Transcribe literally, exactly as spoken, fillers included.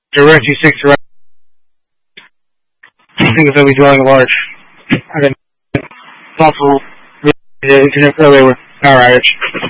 Emergency six around. I think it's only dwelling large. I didn't. It's also the internet earlier with power outage.